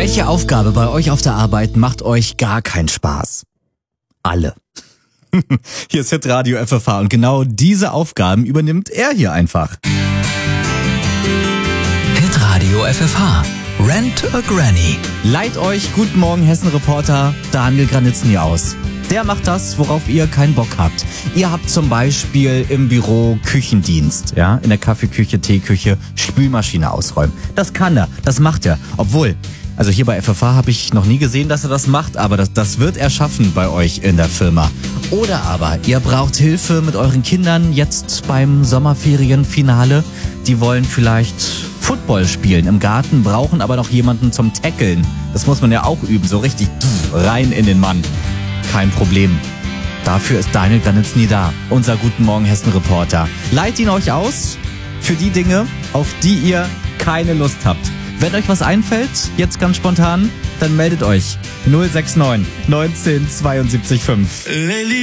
Welche Aufgabe bei euch auf der Arbeit macht euch gar keinen Spaß? Alle. Hier ist Hitradio FFH und genau diese Aufgaben übernimmt er hier einfach. Hitradio FFH. Rent a Granny. Leiht euch Guten Morgen Hessen-Reporter Daniel Granitzny aus. Der macht das, worauf ihr keinen Bock habt. Ihr habt zum Beispiel im Büro Küchendienst, ja, in der Kaffeeküche, Teeküche, Spülmaschine ausräumen. Das kann er, das macht er. Obwohl, also hier bei FFH habe ich noch nie gesehen, dass er das macht, aber das wird er schaffen bei euch in der Firma. Oder aber ihr braucht Hilfe mit euren Kindern jetzt beim Sommerferienfinale. Die wollen vielleicht Football spielen im Garten, brauchen aber noch jemanden zum Tackeln. Das muss man ja auch üben, so richtig rein in den Mann. Kein Problem. Dafür ist Daniel Granitzny da, unser Guten Morgen Hessen-Reporter. Leiht ihn euch aus für die Dinge, auf die ihr keine Lust habt. Wenn euch was einfällt, jetzt ganz spontan, dann meldet euch 069 19 72 5.